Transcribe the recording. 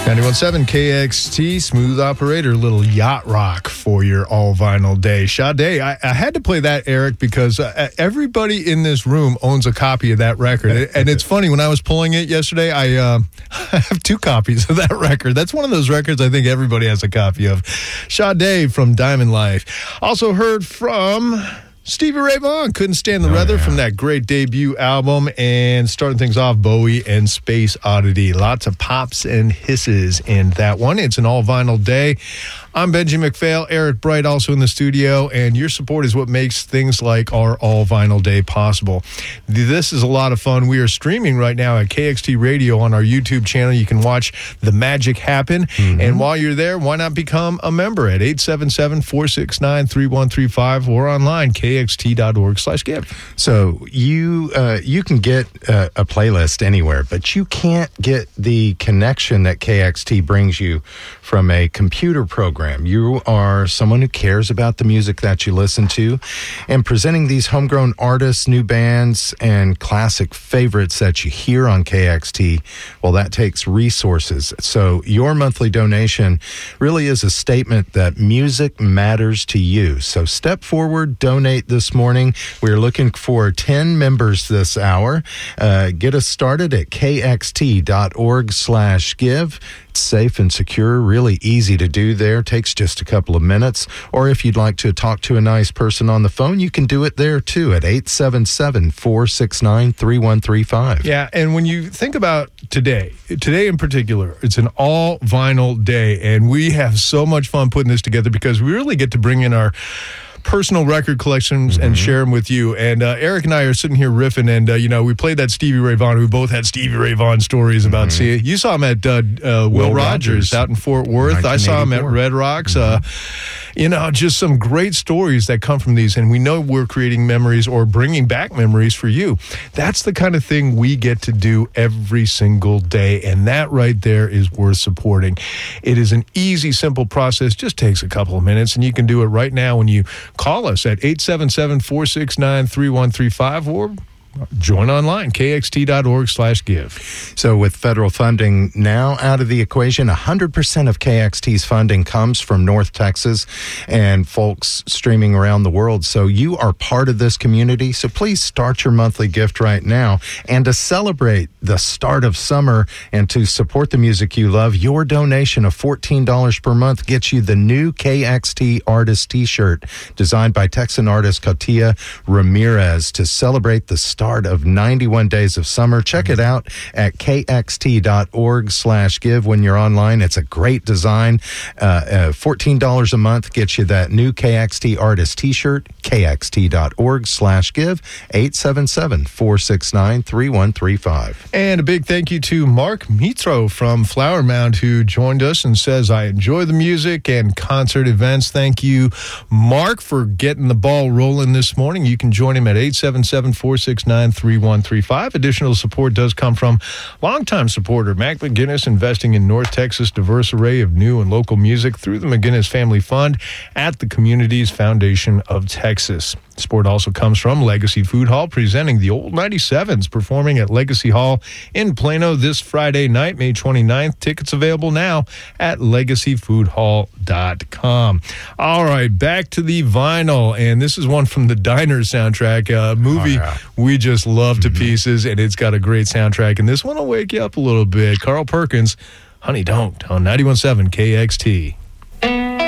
91.7 KXT, smooth operator, little yacht rock for your all vinyl day. Sade, I had to play that, Eric, because everybody in this room owns a copy of that record. And it's funny, when I was pulling it yesterday, I have two copies of that record. That's one of those records I think everybody has a copy of. Sade from Diamond Life. Also heard from Stevie Ray Vaughan, Couldn't Stand the Weather, from that great debut album. And starting things off, Bowie and Space Oddity. Lots of pops and hisses in that one. It's an all-vinyl day. I'm Benji McPhail, Eric Bright also in the studio, and your support is what makes things like our all-vinyl day possible. This is a lot of fun. We are streaming right now at KXT Radio on our YouTube channel. You can watch the magic happen. And while you're there, why not become a member at 877-469-3135 or online, kxt.org/give. So you can get a playlist anywhere, but you can't get the connection that KXT brings you from a computer program. You are someone who cares about the music that you listen to, and presenting these homegrown artists, new bands, and classic favorites that you hear on KXT, well, that takes resources. So your monthly donation really is a statement that music matters to you. So step forward, donate this morning. We're looking for 10 members this hour. Get us started at kxt.org/give. It's safe and secure, really easy to do there. Takes just a couple of minutes. Or if you'd like to talk to a nice person on the phone, you can do it there too at 877-469-3135. Yeah, and when you think about today in particular, it's an all vinyl day, and we have so much fun putting this together because we really get to bring in our personal record collections and share them with you. And Eric and I are sitting here riffing, and we played that Stevie Ray Vaughan. We both had Stevie Ray Vaughan stories about seeing. You saw him at Will Rogers out in Fort Worth. I saw him at Red Rocks. Just some great stories that come from these, and we know we're creating memories or bringing back memories for you. That's the kind of thing we get to do every single day, and that right there is worth supporting. It is an easy, simple process. Just takes a couple of minutes, and you can do it right now when you call us at 877-469-3135 or join online, kxt.org/give. So with federal funding now out of the equation, 100% of KXT's funding comes from North Texas and folks streaming around the world. So you are part of this community. So please start your monthly gift right now. And to celebrate the start of summer and to support the music you love, your donation of $14 per month gets you the new KXT Artist T-shirt designed by Texan artist Katia Ramirez to celebrate the start of 91 Days of Summer. Check it out at kxt.org/give when you're online. It's a great design. $14 a month gets you that new KXT Artist T-shirt. kxt.org/give. 877-469-3135. And a big thank you to Mark Mitro from Flower Mound, who joined us and says, I enjoy the music and concert events. Thank you, Mark, for getting the ball rolling this morning. You can join him at 877-469-3135. Additional support does come from longtime supporter Mac McGinnis, investing in North Texas' diverse array of new and local music through the McGinnis Family Fund at the Communities Foundation of Texas. Support also comes from Legacy Food Hall, presenting the Old 97s, performing at Legacy Hall in Plano this Friday night, May 29th. Tickets available now at legacyfoodhall.com. All right, back to the vinyl, and this is one from the Diner soundtrack, a movie we just love to pieces, and it's got a great soundtrack, and this one will wake you up a little bit. Carl Perkins, Honey Don't, on 91.7 KXT.